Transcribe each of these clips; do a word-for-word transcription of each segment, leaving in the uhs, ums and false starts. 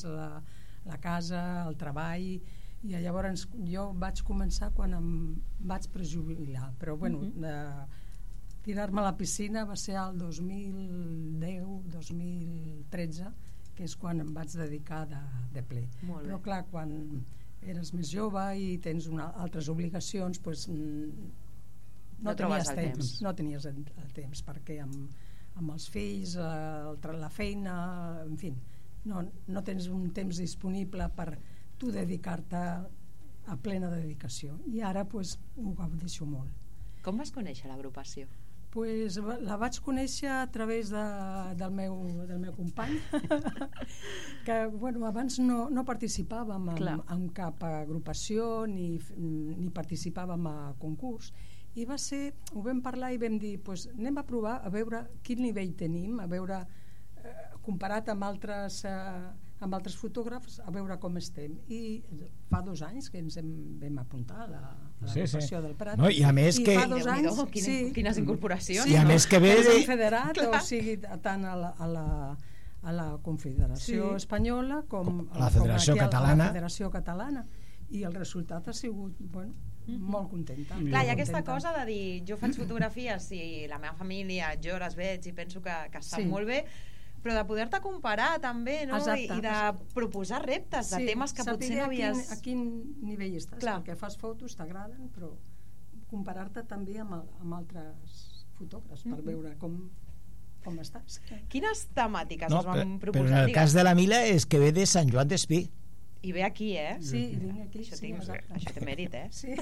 fills, la, la casa, el treball, i llavors jo vaig començar quan em vaig prejubilar, però bueno, uh-huh. de, tirar-me a la piscina va ser el dos mil deu dos mil tretze, que és quan em vaig dedicar de, de ple. Però clar, quan eres més jove i tens una, altres obligacions, pues, no, no tenies temps, temps no tenies el, el temps, perquè amb, amb els fills, el, la feina, en fi, no, no tens un temps disponible per tu dedicar-te a plena dedicació, i ara pues, ho gaudeixo molt. Com vas conèixer l'agrupació? Pues, la vaig conèixer a través de, del, meu, del meu company que bueno, abans no, no participàvem en, en cap agrupació ni, ni participàvem a concurs, i va ser, ho vam parlar i vam dir pues, anem a provar a veure quin nivell tenim, a veure eh, comparat amb altres eh, amb altres fotògrafs, a veure com estem, i fa dos anys que ens hem, vam apuntar a la, a la sí, sí. del Prat, no, i a més i que fa dos anys, no, quines, sí, quines incorporacions, sí, i a no? més que ve de... federat, o sigui, tant a la, a la, a la Confederació sí. Espanyola com a la Federació com Catalana, a la Federació Catalana, i el resultat ha sigut, bueno, mm-hmm. molt contenta. Clar, molt hi ha aquesta contenta. Cosa de dir, jo faig fotografies i la meva família, jo les veig i penso que, que estan sí. molt bé, però de poder-te comparar també, no? I, i de proposar reptes de sí, temes que potser no havies... A quin, a quin nivell estàs, clar. Perquè fas fotos, t'agraden, però comparar-te també amb, amb altres fotògrafs per mm-hmm. veure com, com estàs. Quines temàtiques no, es van però, proposar? Però en el digues? cas de la Mila és que ve de Sant Joan d'Espí. I ve aquí, eh? Sí, i vinc aquí. Això, sí, tinc, això té mèrit, eh? Sí.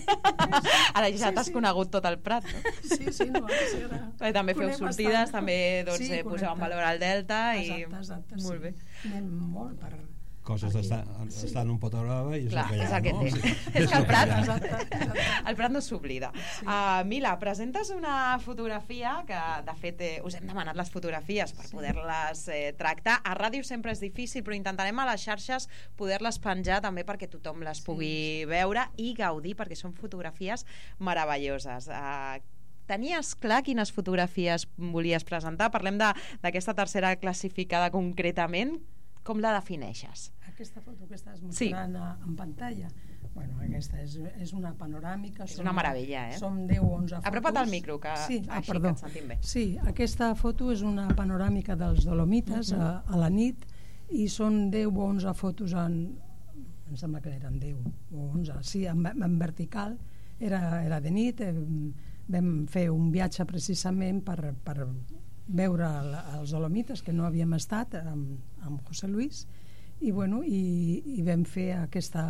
Ara ja sí, t'has sí. conegut tot el Prat, no? Sí, sí, no, sí, eh, també feu sortides, bastant. També doncs, sí, poseu en valor el Delta. Exacte, i... exacte, molt sí. bé. Anem molt per... Coses estan, sí. estan un pot a brava i és clar, el que hi ha, és el que no? té. Sí. És que el Prat, exacte, exacte. el Prat no s'oblida. Sí. Uh, Mila, presentes una fotografia que, de fet, eh, us hem demanat les fotografies per sí. poder-les eh, tractar. A ràdio sempre és difícil, però intentarem a les xarxes poder-les penjar també perquè tothom les pugui sí. veure i gaudir, perquè són fotografies meravelloses. Uh, Tenies clar quines fotografies volies presentar? Parlem d'aquesta tercera classificada concretament. Com la defineixes? Aquesta foto que estàs mostrant sí. en pantalla, bueno, aquesta és, és una panoràmica. És una meravella, eh? Som deu o onze fotos. Apropa't al micro, que sí, ah, així perdó. que et sentim bé. Sí, aquesta foto és una panoràmica dels Dolomites uh-huh. a, a la nit, i són deu o onze fotos en... em sembla que eren deu o onze, sí, en, en vertical. Era, era de nit, eh, vam fer un viatge precisament per... per veure els Dolomites, que no havíem estat amb, amb José Luis, i, bueno, i, i vam fer aquesta,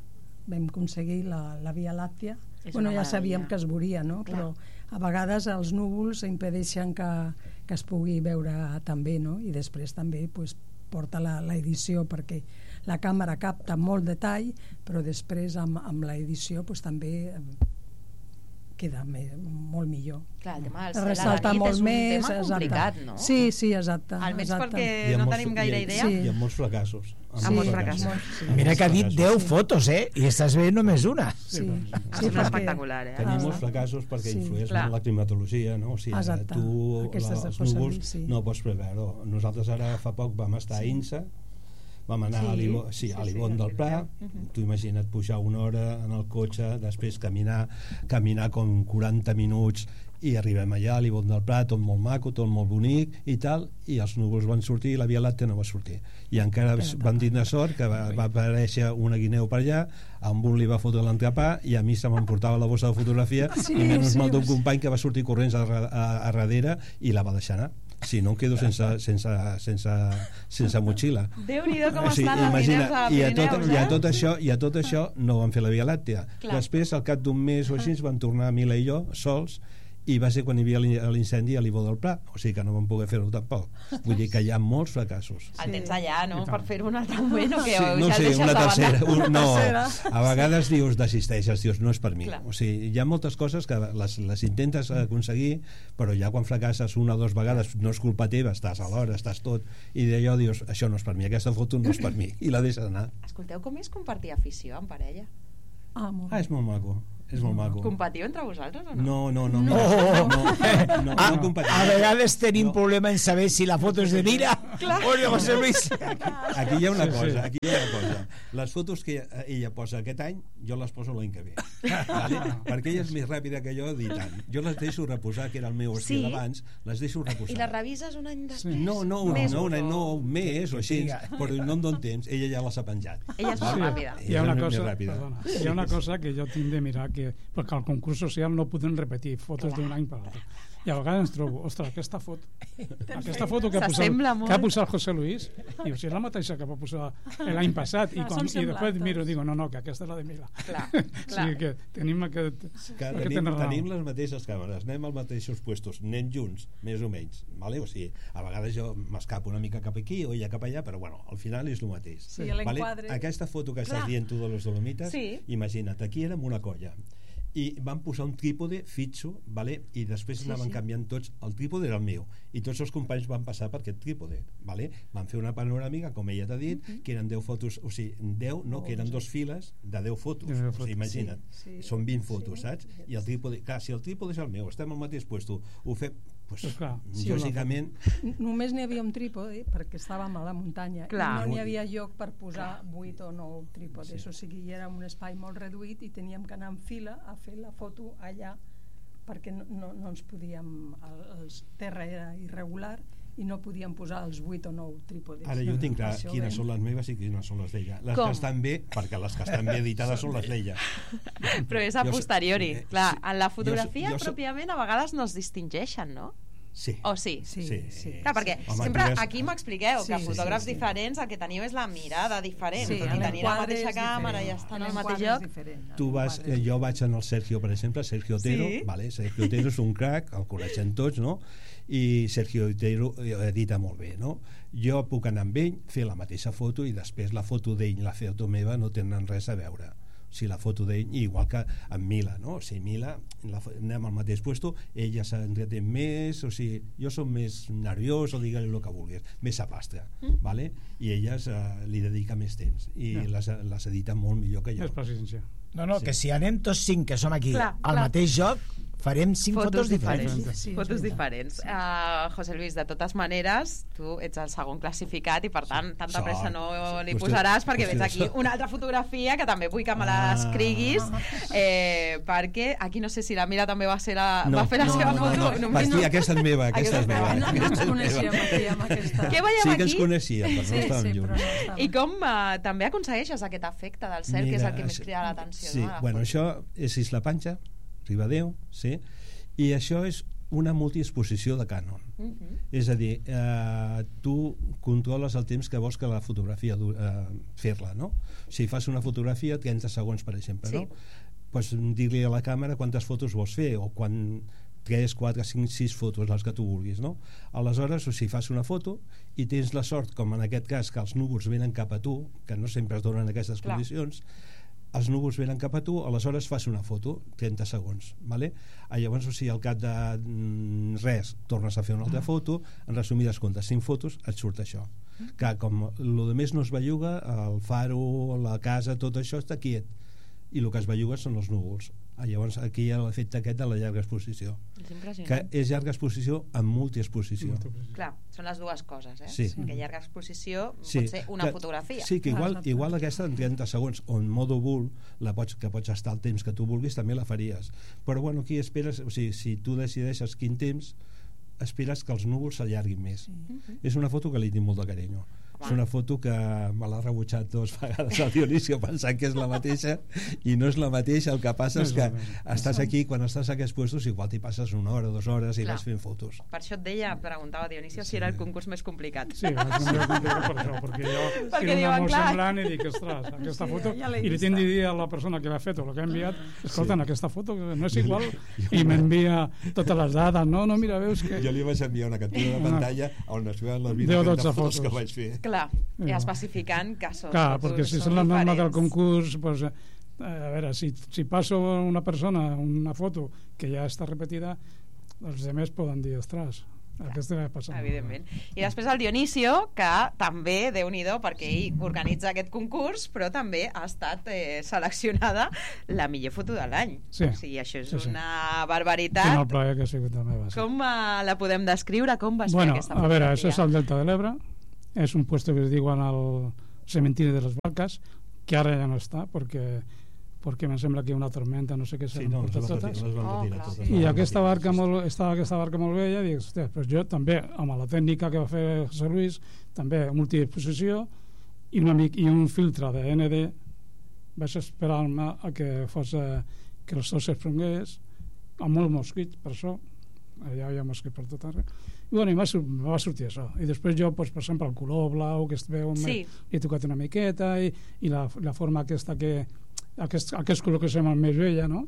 vam aconseguir la, la Via Làctia. Bueno, ja sabíem que es veuria, no? Clar. Però a vegades els núvols impedeixen que, que es pugui veure també, no? I després també pues, porta l'edició, perquè la càmera capta molt detall, però després amb, amb l'edició pues, també queda me, molt millor. Clar, el tema del cel a la nit és un més, tema complicat, exacte. No? Sí, sí, exacte. Almenys exacte. perquè no tenim gaire idea. Sí. Hi ha molts fracassos. Amb sí, molts fracassos. Molts, sí. Mira que ha dit deu fotos, eh? I estàs veient només una. Sí, sí, sí, sí, és espectacular, eh? Tenim molts fracassos perquè sí. influeix en la climatologia, no? O sigui, exacte. tu la, els núvols sí. no pots preveure. Nosaltres ara fa poc vam estar a INSA, vam anar sí, a l'Ibon sí, sí, sí, del Prat, uh-huh. tu imagina't pujar una hora en el cotxe, després caminar caminar com quaranta minuts i arribem allà a l'Ibon del Prat, tot molt maco, tot molt bonic i tal, i els núvols van sortir i la Via Làctea no va sortir, i encara van tindre sort que va, va aparèixer una guineu per allà, amb un li va fotre l'entrepà i a mi se m'emportava la bossa de fotografia sí, i menys sí, mal d'un company que va sortir corrents a, a, a darrere i la va deixar anar. Si no em quedo sense, sense, sense, sense motxilla. Déu-n'hi-do com o sigui, estan imagina, els diners a i, a tot, Pirineus, eh? i, a eh? tot això, I a tot això no van fer la Via Làctea. Clar. Després, al cap d'un mes o així, van tornar Mila i jo sols, i va ser quan hi havia l'incendi a l'Ibó del Prat, o sigui que no vam poder fer-ho tampoc. Vull dir que hi ha molts fracassos. El tens allà, no?, per fer un altre moment, o que sí, no ja sé, el deixes una tercera, un, no, tercera. A vegades dius, desisteixes, dius, no és per mi. Clar. O sigui, hi ha moltes coses que les, les intentes aconseguir, però ja quan fracasses una o dues vegades, no és culpa teva, estàs a l'hora, estàs tot, i d'allò dius, això no és per mi, aquesta foto no és per mi, i la deixes anar. Escolteu, com és compartir afició en parella? Ah, molt. Ah, és molt maco. és molt maco. Competiu entre vosaltres o no? No, no, no, no, Oh. no, no, no, A, no competim. a vegades tenim No. problema en saber si la foto és de Mira o de José Luis. Aquí hi ha una Sí, sí. cosa, aquí hi ha una cosa. Les fotos que ella posa aquest any, jo les poso l'any que ve. Vale? Perquè ella és més ràpida que jo editant. Jo les deixo reposar, que era el meu estil Sí? abans, les deixo reposar. I les revises un any després? No, no, un, Mesos no, un, any, o- no, un mes o així, Vinga. però no em dono temps. Ella ja les ha penjat. Ella és molt Sí, ràpida. hi ha una Ella és cosa, més ràpida. perdona, hi ha una cosa que jo tinc de mirar, que, perquè al concurs social no podem repetir fotos d'un any per l'altre. I a vegades ens trobo, ostres, aquesta foto, aquesta foto que ha posat, S'assembla molt. que ha posat José Luis, diu, si és la mateixa que va posar l'any passat, i, Ah, quan, són i després semblants. miro, digo, no, no, que aquesta és la de Mila. Clar, O clar. sigui que tenim aquest... Que aquest tenim, raó. tenim les mateixes càmeres, anem als mateixos puestos, anem junts, més o menys. Vale? O sigui, a vegades jo m'escapo una mica cap aquí o ella cap allà, però bueno, al final és el mateix. Sí, l'enquadre. Aquesta foto que Clar. estàs dient tu de les Dolomites, Sí. imagina't, aquí érem una colla i van posar un trípode fitxo, vale? I després Sí, anaven sí. canviant tots, el trípode era el meu i tots els companys van passar per aquest trípode, vale? Van fer una panoràmica, com ella t'ha dit, uh -huh. que eren deu fotos, o sigui, deu, no, que eren dos files de deu fotos, De deu o fotos. sigui, imagina't, Sí, sí. són vint fotos, saps? I el trípode, clar, si el trípode és el meu, estem al mateix puesto, ho fem, pues, Pues clar, sí, lògicament, Només n'hi havia un trípode perquè estàvem a la muntanya Clar. i no n'hi havia lloc per posar vuit o nou trípodes, o sigui, era un espai molt reduït i teníem que anar en fila a fer la foto allà perquè no, no, no ens podíem, el, el terra era irregular i no podíem posar els vuit o nou trípodes. ara jo tinc clar Això quines bé. són les meves i quines són les d'ella. Les Com? que estan bé, perquè les que estan bé editades són les d'ella. Però és a Jo so- posteriori. eh, Clar, sí. en la Jo so- fotografia jo so- pròpiament a vegades no es distingeixen, no? Sí. O sí? Sí, Sí. sí. Clar, perquè Home, sempre tu ves- aquí m'expliqueu que Sí, fotògrafs sí, sí. diferents el que teniu és la mirada diferent, Sí, tot i tenir la l'enquadre mateixa és càmera i diferent. estar en el L'enquadre mateix és lloc. diferent, Tu vas, l'enquadre és eh, jo vaig en el Sergio, per exemple, Sergio Otero, Sí. vale? Sergio Otero és un crack, el coneixem tots, no? I Sergio Otero edita molt bé, no? Jo puc anar amb ell, fer la mateixa foto i després la foto d'ell i la foto meva no tenen res a veure. O sigui, la foto d'ell, igual que amb Mila, no? O sigui, Mila, la, fo- anem al mateix puesto, ella s'entretén més, o sigui, jo som més nerviós, o digue-li el que vulguis, més sapastre, mm. vale? I ella uh, li dedica més temps i Ja. les, les edita molt millor que jo. És paciència. No, no, Sí. que si anem tots cinc que som aquí Clar, al clar. mateix joc, farem cinc fotos, Fotos diferents. diferents. Sí, és Fotos veritat. diferents. Uh, José Luis, de totes maneres, tu ets el segon classificat i per tant tanta Sort. pressa no li Vostè- posaràs perquè vostè veig aquí sort. una altra fotografia que també vull que me Ah. l'escriguis eh, perquè aquí no sé si la Mira també va, ser la, No, va fer la no, seva no, foto. no, no. Només Aquí, aquesta és meva, aquesta és meva. No, no aquesta ens és coneixíem meva. aquí amb aquesta... Què veiem Sí que ens aquí? coneixíem, però no Sí, estàvem sí, però junts. no estàvem. I com uh, també aconsegueixes aquest efecte del cel, que és el que més això- crida l'atenció. Sí, no, a la bueno, foto? això és Isla Panxa, Ribadeu, sí, i això és una multiexposició de Canon. Mhm. És a dir, eh, tu controles el temps que vols que la fotografia du- eh, fer-la, no? Si fas una fotografia, trenta segons, per exemple, Sí. no? Pues dir-li a la càmera quantes fotos vols fer o quan tres, quatre, cinc, sis fotos, les que tu vulguis, no? Aleshores, o si fas una foto i tens la sort, com en aquest cas, que els núvols venen cap a tu, que no sempre es donen aquestes Clar. condicions, els núvols venen cap a tu, aleshores fas una foto, trenta segons, vale? Ah, llavors, o sigui, al cap de mm, res, tornes a fer una altra foto, en resumides comptes, cinc fotos, et surt això. Que com el de més no es belluga, el faro, la casa, tot això està quiet, i el que es belluga són els núvols. Ah, llavors, aquí hi ha l'efecte aquest de la llarga exposició, És que impressionant. és llarga exposició amb multiexposició. Clar, són les dues coses, eh? Sí. Que llarga exposició Sí, pot ser una que- fotografia. Sí, que igual, Exacte. igual aquesta en trenta segons o en modo bull, la pots, que pots estar el temps que tu vulguis, també la faries. Però bueno, aquí esperes, o sigui, si tu decideixes quin temps, esperes que els núvols s'allarguin més. És una foto que li tinc molt de carinyo. És una foto que me l'ha rebutjat dues vegades el Dionisio pensant que és la mateixa i no és la mateixa. El que passa és que estàs aquí, quan estàs a aquests puestos, igual t'hi passes una hora, dues hores i Clar. vas fent fotos. Per això et deia, preguntava Dionisio, si era el concurs més complicat. Sí, va ser molt complicat per això, perquè jo Perquè tinc una diuen, molt clar. semblant i dic, ostres, aquesta Sí, foto, ja l'he i li vista. tinc de dir a la persona que l'ha fet o el que ha enviat, escolta, aquesta foto no és igual, i m'envia totes les dades, no, no, mira, veus que... Jo li vaig enviar una captura de pantalla on es veuen les vint deu o o dotze trenta fotos fotos. que vaig fer. Clar, i Ja. especificant que són Clar, fotos, perquè si són són les normes del diferents. concurs, pues, eh, a veure, si, si passo una persona una foto que ja està repetida, els demés poden dir, ostres, Aquesta va passar. Evidentment. I després el Dionisio, que també, Déu-n'hi-do, perquè ell organitza aquest concurs, però també ha estat eh, seleccionada la millor foto de l'any. Sí. O sigui, això és sí, sí. una barbaritat. Quin el plaer que ha sigut també. Va, sí. Com uh, la podem descriure? Com vas bueno, fer aquesta fotografia? fotografia? A veure, això és el Delta de l'Ebre, és un puesto que es diuen el cementiri de les Barques, que ara ja no està, perquè perquè em sembla que hi ha una tormenta, no sé què, s'han sí, no, portat les totes. Les van oh, retirar totes. I aquesta barca, molt, estava aquesta barca molt vella, i dic, hòstia, pues jo també, amb la tècnica que va fer José Luis, també multiexposició, i, una, i un filtre de N D, vaig esperar-me a que fos eh, que el sol s'esprongués, amb molt mosquit, per això, allà hi ha mosquit per tot arreu, i bueno, i va, va sortir això. I després jo, pues, per exemple, el color blau que es veu, sí. he tocat una miqueta, i, i la, la forma aquesta que Aquest, aquest color que se llama més vella, no?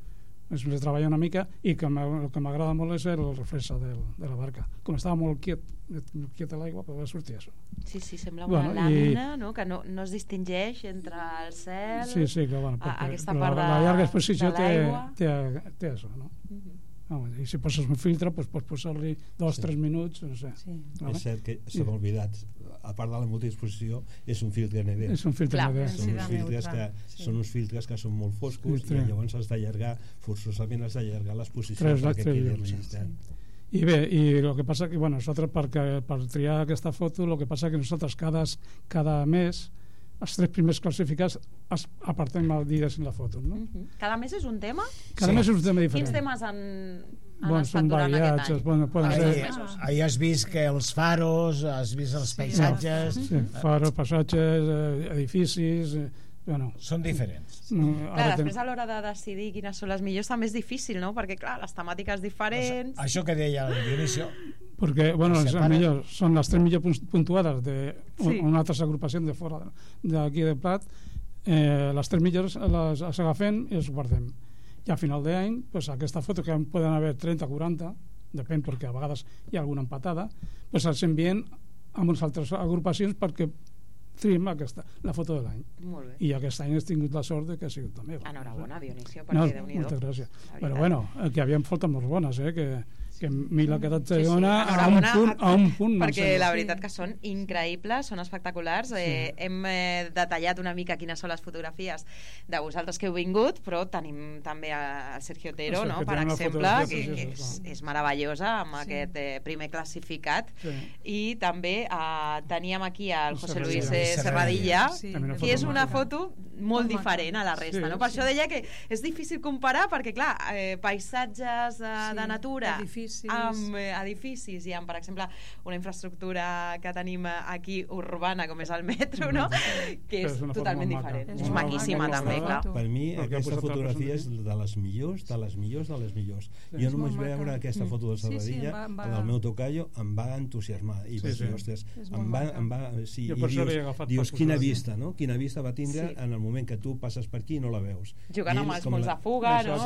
Es l'he treballat una mica, i que el que m'agrada molt és el reflex de, de la barca. Com estava molt quiet, quiet a l'aigua, però va sortir això. Sí, sí, sembla una bueno, làmina, i... no? Que no, no es distingeix entre el cel... Sí, sí, que bueno, a, aquesta la, part de, la llarga exposició té, té, té això, no? Uh -huh. Ah, i si poses un filtre, pues, pots posar-li dos, sí. tres minuts, no sé. Sí. Vale? És cert que se m'ha oblidat, a part de la multiexposició, és un filtre N D. És un filtre N D. Són uns filtres que, sí. són uns filtres que són molt foscos, sí, i llavors has d'allargar, forçosament has d'allargar l'exposició perquè quedi realistat. I bé, i el que passa que, bueno, nosaltres perquè, per triar aquesta foto, el que passa que nosaltres cada, cada mes els tres primers classificats apartem el dia sin la foto, no? Uh-huh. Cada mes és un tema? Cada sí. mes és un tema diferent. Quins temes han, han bueno, estat durant variats, aquest any? Bueno, poden ser... Ahir has vist que els faros, has vist els paisatges... Sí, sí. faros, paisatges, edificis... Bueno, són diferents. No, clar, després ten... a l'hora de decidir quines són les millors també és difícil, no? Perquè clar, les temàtiques diferents... Pues això que deia el Dionisio, perquè bueno, les millors, són les tres millors puntuades de sí. una altra agrupació de fora d'aquí de Prat, eh, les tres millors les, les agafem i les guardem, i a final d'any pues, aquesta foto que poden haver trenta o quaranta, depèn perquè a vegades hi ha alguna empatada, pues, els envien amb unes altres agrupacions perquè triem aquesta, la foto de l'any. I aquest any he tingut la sort de que ha sigut també. Enhorabona, Dionisio, perquè no, Déu-n'hi-do. Moltes gràcies. Però bueno, que hi havia fotos molt bones, eh, que que Mila ha quedat segona sí, sí. a un punt, a un punt perquè no la veritat que són increïbles, són espectaculars. Sí. Eh, hem eh, detallat una mica quines són les fotografies de vosaltres que heu vingut, però tenim també el Sergio Otero, no? Per exemple, que, que és, és meravellosa amb sí. aquest eh, primer classificat sí. i també eh, teníem aquí el José Luis eh, Serradilla, sí. que és una foto molt diferent a la resta, sí, no? Per sí. això deia que és difícil comparar perquè, clar, eh, paisatges eh, sí. de natura edificis. amb eh, edificis i amb, per exemple, una infraestructura que tenim aquí urbana com és el metro, no? Que és, és totalment diferent. És, és maquíssima també, clar. Per mi aquesta fotografia és de les millors, de les millors, de les millors. Jo només veure aquesta foto de Serradilla, sí, sí, va... del meu tocayo, em va entusiasmar i sí, sí. ostres, em va, em va, sí, i dius, dius quina vista, no? Quina vista va tindre sí. en el moment que tu passes per aquí i no la veus. Jugant amb els punts de fuga, no?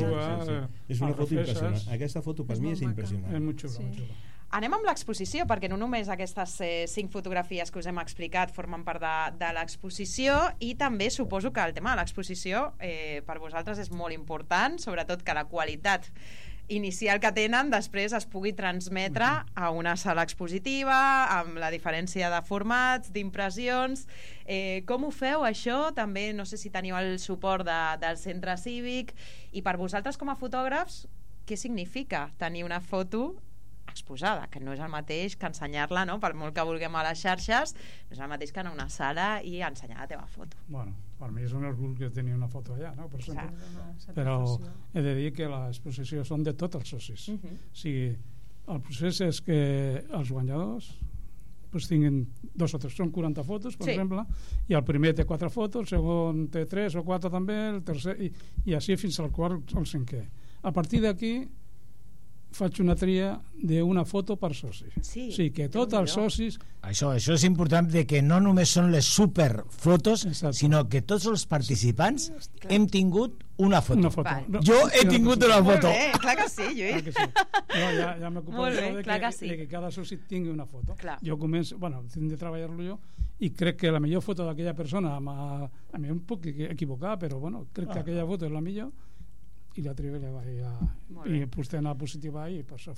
És una foto impressionant. Aquesta foto per mi és impressionant. És molt xulo, molt xulo. Anem amb l'exposició, perquè no només aquestes eh, cinc fotografies que us hem explicat formen part de, de l'exposició, i també suposo que el tema de l'exposició eh, per vosaltres és molt important, sobretot que la qualitat inicial que tenen després es pugui transmetre a una sala expositiva amb la diferència de formats, d'impressions. Eh, com ho feu això? També no sé si teniu el suport de, del centre cívic, i per vosaltres com a fotògrafs què significa tenir una foto exposada, que no és el mateix que ensenyar-la, no? Per molt que vulguem a les xarxes, no és el mateix que anar a una sala i ensenyar la teva foto. Bueno, per mi és un orgull que tenir una foto allà, no? Per exemple. Però he de dir que l'exposició són de tots els socis. Uh-huh. O sigui, el procés és que els guanyadors pues tinguin dos o tres, són quaranta fotos, per sí. exemple, i el primer té quatre fotos, el segon té tres o quatre també, el tercer, i, i així fins al quart o el cinquè. A partir d'aquí faig una tria d'una foto per soci. Sí, o sigui que tots els socis... Això, això és important, de que no només són les superfotos, exacte. Sinó que tots els participants Clar. hem tingut una foto. Una foto. No, jo he tingut una foto. Molt bé, clar que sí, Lluís. Que sí. No, ja, ja m'ocupo de, bé, de, que, que, sí. de que cada soci tingui una foto. Clar. Jo començo, bueno, tinc de treballar-lo jo, i crec que la millor foto d'aquella persona, a, a mi em puc equivocar, però bueno, crec que aquella foto és la millor, i la tribu ja va i, i postem a positiva i per això fem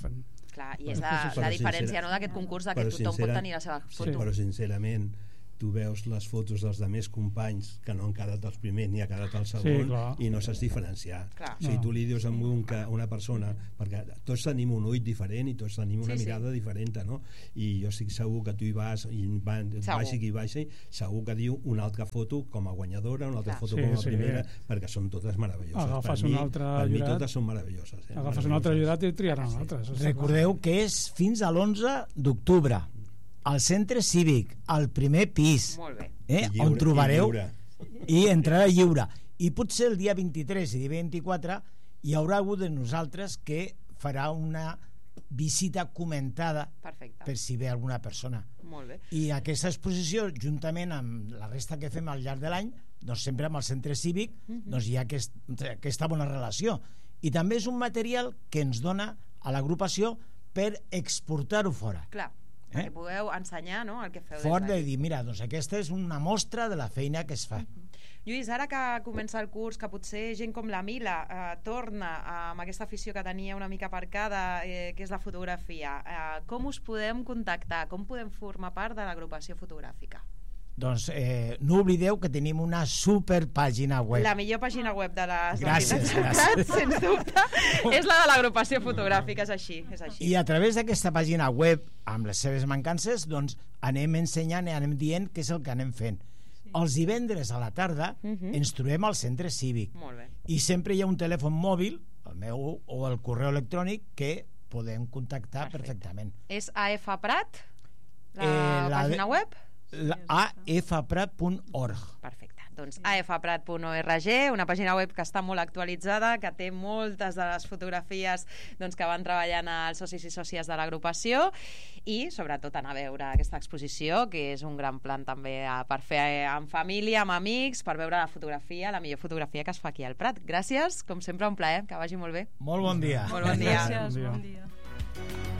Clar, i és la, la diferència, no?, d'aquest concurs, que tothom pot tenir la seva foto. Sí, però sincerament tu veus les fotos dels altres companys que no han quedat els primers ni ha quedat el segon, sí, i no saps diferenciar. Clar. O sigui, tu li dius a un, una persona, perquè tots tenim un ull diferent i tots tenim una sí, mirada sí. diferent, no? I jo estic segur que tu hi vas i va, baixi qui baixi, segur que diu una altra foto com a guanyadora, una altra Clar. foto sí, com a primera, sí. perquè són totes meravelloses. Agafes per mi, un altre per mi jurat, totes són meravelloses. Eh? Agafes un altre jurat i triaran un altre. Recordeu que és fins a l'onze d'octubre al centre cívic, al primer pis. Molt bé. Eh? Lliure, on trobareu i, i entrada lliure. I potser el dia vint-i-tres i dia vint-i-quatre hi haurà algú de nosaltres que farà una visita comentada Perfecte. per si ve alguna persona. Molt bé. I aquesta exposició, juntament amb la resta que fem al llarg de l'any, doncs sempre amb el centre cívic, uh-huh. doncs hi ha aquest, aquesta bona relació. I també és un material que ens dona a l'agrupació per exportar-ho fora. Clar. Eh? Que pugueu ensenyar, no?, el que feu fort de dir, mira, doncs aquesta és una mostra de la feina que es fa. Uh-huh. Lluís, ara que comença el curs, que potser gent com la Mila eh, torna eh, amb aquesta afició que tenia una mica aparcada, eh, que és la fotografia, eh, com us podem contactar? Com podem formar part de l'agrupació fotogràfica? Doncs eh, no oblideu que tenim una super pàgina web. La millor pàgina web de les gràcies, gràcies. sens dubte, és la de l'agrupació fotogràfica, és així, és així. I a través d'aquesta pàgina web, amb les seves mancances, doncs anem ensenyant i anem dient què és el que anem fent. Sí. Els divendres a la tarda uh -huh. ens trobem al centre cívic. Molt bé. I sempre hi ha un telèfon mòbil, el meu o el correu electrònic, que podem contactar Perfecte. perfectament. És A F Prat, la, eh, la pàgina web? a f prat punt org. Perfecte, doncs a f prat punt org, una pàgina web que està molt actualitzada, que té moltes de les fotografies doncs, que van treballant els socis i sòcies de l'agrupació, i sobretot anar a veure aquesta exposició, que és un gran plan també per fer en família, amb amics, per veure la fotografia, la millor fotografia que es fa aquí al Prat. Gràcies, com sempre un plaer, que vagi molt bé. Molt bon dia. Molt bon dia. Gràcies, bon dia.